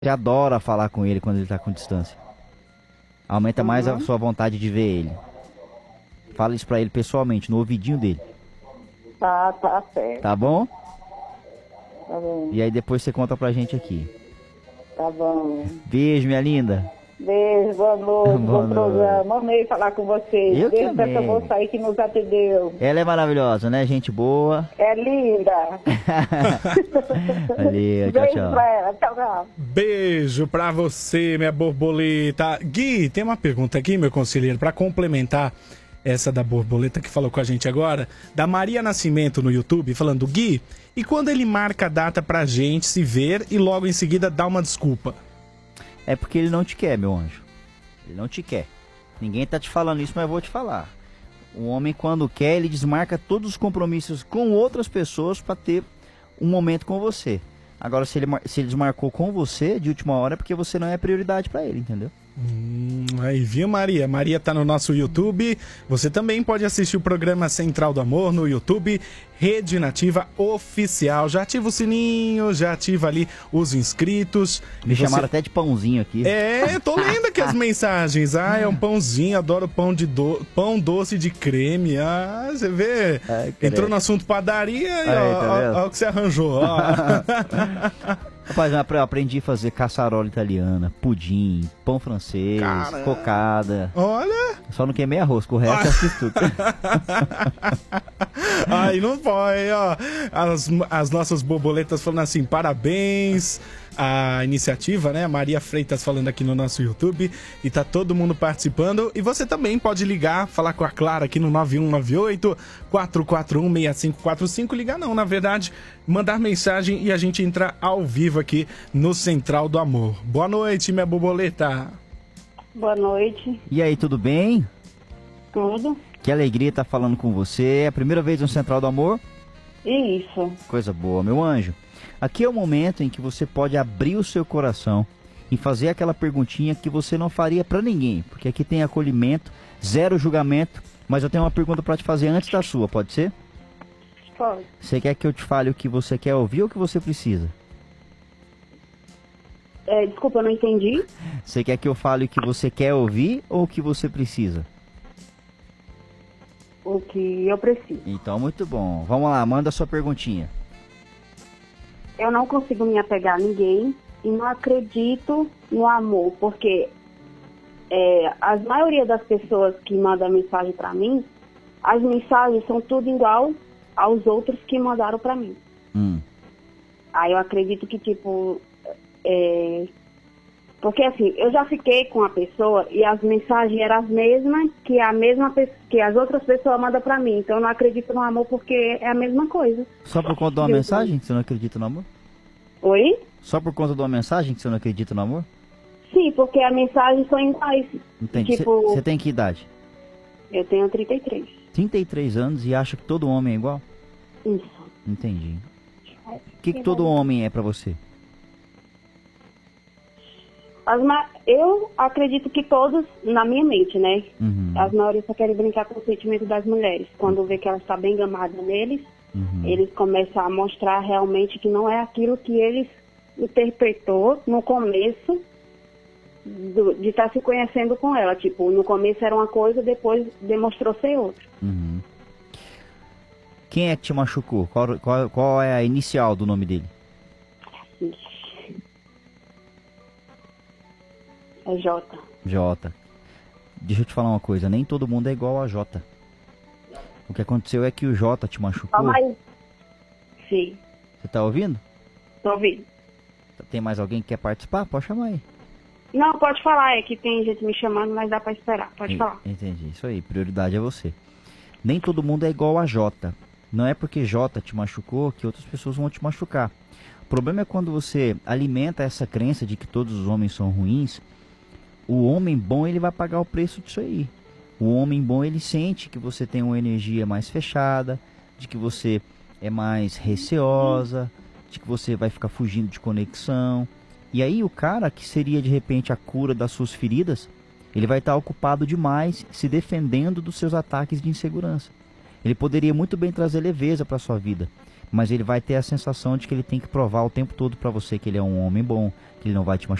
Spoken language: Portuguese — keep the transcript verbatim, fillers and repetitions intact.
Você adora falar com ele quando ele tá com distância. Aumenta mais a Uhum. sua vontade de ver ele. Fala isso pra ele pessoalmente, no ouvidinho dele. Tá, tá certo. Tá bom? Tá bom. E aí depois você conta pra gente aqui. Tá bom. Beijo, minha linda. Beijo, boa noite, Boa bom noite. programa. Amei falar com vocês. Eu Beijo também. pra essa moça aí que nos atendeu. Ela é maravilhosa, né? Gente boa. É linda. Valeu, tchau, Beijo tchau. pra ela. Tchau, tchau. Beijo pra você, minha borboleta. Gui, tem uma pergunta aqui, meu conselheiro, pra complementar essa da borboleta que falou com a gente agora, da Maria Nascimento no YouTube, falando: Gui, e quando ele marca a data pra gente se ver e logo em seguida dá uma desculpa? É porque ele não te quer, meu anjo. Ele não te quer. Ninguém tá te falando isso, mas eu vou te falar. O homem, quando quer, ele desmarca todos os compromissos com outras pessoas para ter um momento com você. Agora, se ele, se ele desmarcou com você de última hora, é porque você não é prioridade para ele, entendeu? Hum, aí, viu, Maria? Maria tá no nosso YouTube. Você também pode assistir o programa Central do Amor no YouTube, Rede Nativa Oficial. Já ativa o sininho, já ativa ali os inscritos. Me Você- chamaram até de pãozinho aqui. É, eu tô lendo aqui as mensagens. Ah, é um pãozinho, adoro pão, de do... pão doce de creme. Ah, você vê? Ai, Entrou no assunto padaria e Aí, ó, tá ó, vendo? ó o que você arranjou. Ó. Rapaz, eu aprendi a fazer caçarola italiana, pudim, pão francês, Caramba. cocada. Olha! Só não queimei arroz, com o resto eu fiz tudo. Aí não pode, ó. As, as nossas borboletas falando assim, parabéns à iniciativa, né? Maria Freitas falando aqui no nosso YouTube. E tá todo mundo participando. E você também pode ligar, falar com a Clara aqui no nove um nove oito, quatro quatro um, seis cinco quatro cinco. Ligar não, na verdade, mandar mensagem e a gente entra ao vivo aqui no Central do Amor. Boa noite, minha borboleta. Boa noite. E aí, tudo bem? Tudo? Que alegria estar falando com você. É a primeira vez no Central do Amor? Isso. Coisa boa, meu anjo. Aqui é o momento em que você pode abrir o seu coração e fazer aquela perguntinha que você não faria pra ninguém, porque aqui tem acolhimento, zero julgamento, mas eu tenho uma pergunta pra te fazer antes da sua, pode ser? Pode. Você quer que eu te fale o que você quer ouvir ou o que você precisa? É, desculpa, eu não entendi. Você quer que eu fale o que você quer ouvir ou o que você precisa? O que eu preciso. Então, muito bom. Vamos lá, manda a sua perguntinha. Eu não consigo me apegar a ninguém e não acredito no amor, porque é, a maioria das pessoas que mandam mensagem pra mim, as mensagens são tudo igual aos outros que mandaram pra mim. Hum. Aí eu acredito que, tipo, é, porque assim, eu já fiquei com a pessoa e as mensagens eram as mesmas que a mesma pe- que as outras pessoas mandam pra mim. Então eu não acredito no amor porque é a mesma coisa. Só por conta de uma Deus mensagem que você não acredita no amor? Oi? Só por conta de uma mensagem que você não acredita no amor? Sim, porque as mensagens são iguais. Entendi. Tipo, Você tem que idade? eu tenho trinta e três. trinta e três anos e acha que todo homem é igual? Isso. Entendi. O que, que todo homem é pra você? As ma- eu acredito que todos, na minha mente, né? Uhum. As maioria só querem brincar com o sentimento das mulheres. Quando vê que ela está bem gamada neles, Uhum. eles começam a mostrar realmente que não é aquilo que eles interpretou no começo do- de estar se conhecendo com ela. Tipo, no começo era uma coisa, depois demonstrou ser outra. Uhum. Quem é que te machucou? Qual, qual, qual é a inicial do nome dele? Ixi. É Jota. Jota. Deixa eu te falar uma coisa, nem todo mundo é igual a Jota. O que aconteceu é que o Jota te machucou. Calma aí. Sim, Você tá ouvindo? tô ouvindo. Tem mais alguém que quer participar? Pode chamar aí. Não, pode falar, é que tem gente me chamando, mas dá pra esperar. Pode E- falar. Entendi, isso aí, prioridade é você. Nem todo mundo é igual a Jota. Não é porque Jota te machucou que outras pessoas vão te machucar. O problema é quando você alimenta essa crença de que todos os homens são ruins. O homem bom, ele vai pagar o preço disso aí. O homem bom, ele sente que você tem uma energia mais fechada, de que você é mais receosa, de que você vai ficar fugindo de conexão. E aí o cara que seria de repente a cura das suas feridas, ele vai estar ocupado demais se defendendo dos seus ataques de insegurança. Ele poderia muito bem trazer leveza para sua vida, mas ele vai ter a sensação de que ele tem que provar o tempo todo para você que ele é um homem bom, que ele não vai te machucar.